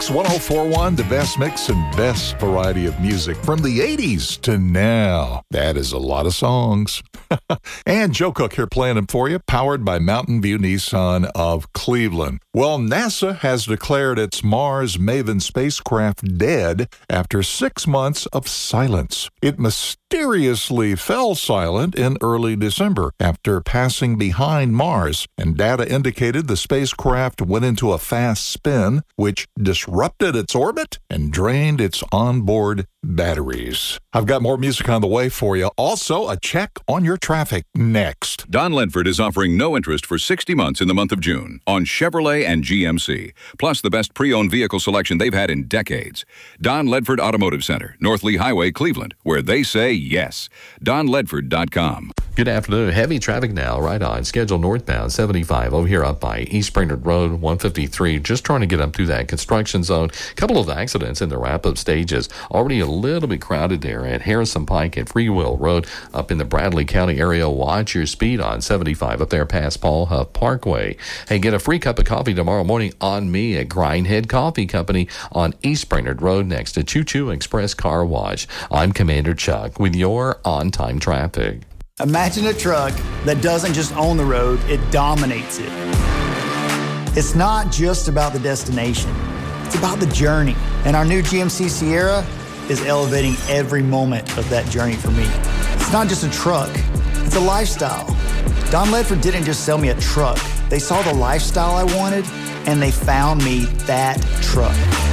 Mix 1041, the best mix and best variety of music from the 80s to now. That is a lot of songs. And Joe Cook here playing them for you, powered by Mountain View Nissan of Cleveland. Well, NASA has declared its Mars Maven spacecraft dead after 6 months of silence. It mysteriously fell silent in early December after passing behind Mars, and data indicated the spacecraft went into a fast spin, which disrupted its orbit and drained its onboard batteries. I've got more music on the way for you. Also, a check on your traffic next. Don Ledford is offering no interest for 60 months in the month of June on Chevrolet and GMC, plus the best pre-owned vehicle selection they've had in decades. Don Ledford Automotive Center, North Lee Highway, Cleveland, where they say yes. DonLedford.com. Good afternoon. Heavy traffic now, right on schedule northbound 75 over here up by East Brainerd Road 153. Just trying to get up to that construction zone. A couple of accidents in the wrap-up stages. Already a little bit crowded there at Harrison Pike and Freewell Road up in the Bradley County area. Watch your speed on 75 up there past Paul Huff Parkway. Hey, get a free cup of coffee tomorrow morning on me at Grindhead Coffee Company on East Brainerd Road next to Choo Choo Express Car Wash. I'm Commander Chuck with your on-time traffic. Imagine a truck that doesn't just own the road, it dominates it. It's not just about the destination, it's about the journey. And our new GMC Sierra is elevating every moment of that journey for me. It's not just a truck, it's a lifestyle. Don Ledford didn't just sell me a truck. They saw the lifestyle I wanted, and they found me that truck.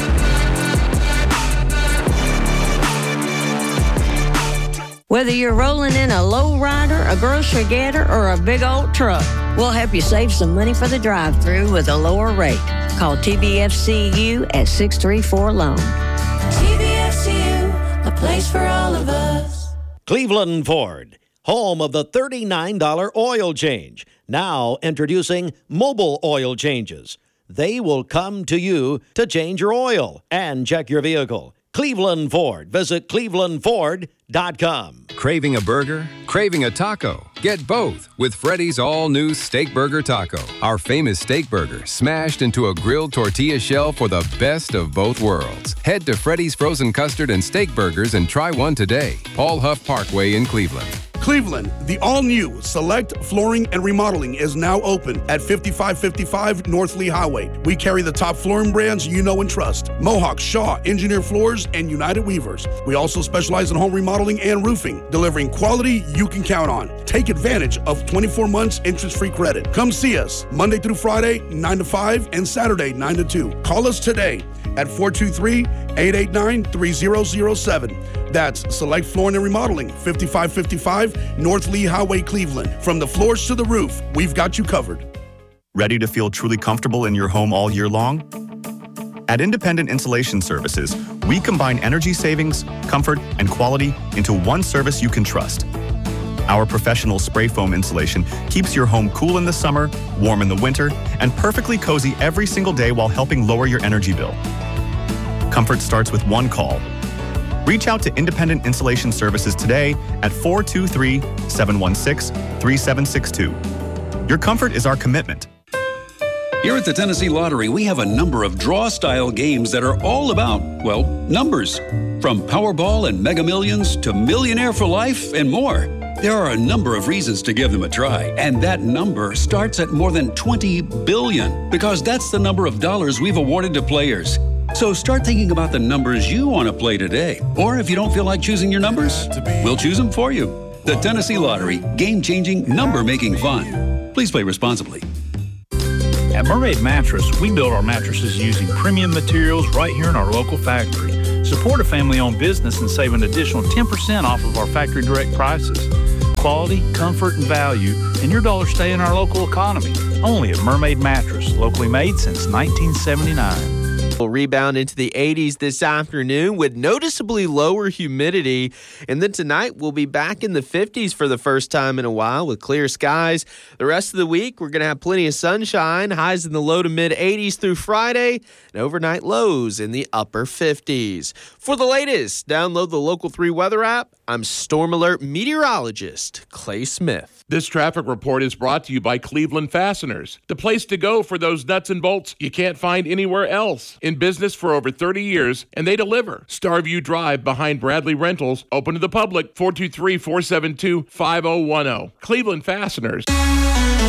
Whether you're rolling in a low-rider, a grocery getter, or a big old truck, we'll help you save some money for the drive-thru with a lower rate. Call TBFCU at 634-LOAN. TBFCU, a place for all of us. Cleveland Ford, home of the $39 oil change. Now introducing mobile oil changes. They will come to you to change your oil and check your vehicle. Cleveland Ford. Visit clevelandford.com. Craving a burger? Craving a taco? Get both with Freddy's all-new Steak Burger Taco. Our famous steak burger smashed into a grilled tortilla shell for the best of both worlds. Head to Freddy's Frozen Custard and Steak Burgers and try one today. Paul Huff Parkway in Cleveland. Cleveland, the all-new Select Flooring and Remodeling is now open at 5555 North Lee Highway. We carry the top flooring brands you know and trust: Mohawk, Shaw, Engineer Floors, and United Weavers. We also specialize in home remodeling and roofing, delivering quality you can count on. Take advantage of 24 months interest-free credit. Come see us Monday through Friday, 9 to 5, and Saturday, 9 to 2. Call us today at 423-889-3007. That's Select Flooring and Remodeling, 5555 North Lee Highway, Cleveland. From the floors to the roof, we've got you covered. Ready to feel truly comfortable in your home all year long? At Independent Insulation Services, we combine energy savings, comfort, and quality into one service you can trust. Our professional spray foam insulation keeps your home cool in the summer, warm in the winter, and perfectly cozy every single day while helping lower your energy bill. Comfort starts with one call. Reach out to Independent Insulation Services today at 423-716-3762. Your comfort is our commitment. Here at the Tennessee Lottery, we have a number of draw-style games that are all about, well, numbers. From Powerball and Mega Millions to Millionaire for Life and more. There are a number of reasons to give them a try, and that number starts at more than $20 billion, because that's the number of dollars we've awarded to players. So start thinking about the numbers you want to play today. Or if you don't feel like choosing your numbers, we'll choose them for you. The Tennessee Lottery, game-changing, number-making fun. Please play responsibly. At Mermaid Mattress, we build our mattresses using premium materials right here in our local factory. Support a family-owned business and save an additional 10% off of our factory direct prices. Quality, comfort, and value, and your dollars stay in our local economy. Only at Mermaid Mattress, locally made since 1979. Will rebound into the 80s this afternoon with noticeably lower humidity. And then tonight we'll be back in the 50s for the first time in a while with clear skies. The rest of the week we're going to have plenty of sunshine, highs in the low to mid 80s through Friday, and overnight lows in the upper 50s. For the latest, download the Local 3 weather app. I'm Storm Alert meteorologist Clay Smith. This traffic report is brought to you by Cleveland Fasteners, the place to go for those nuts and bolts you can't find anywhere else. in business for over 30 years, and they deliver. Starview Drive behind Bradley Rentals, open to the public, 423-472-5010. Cleveland Fasteners.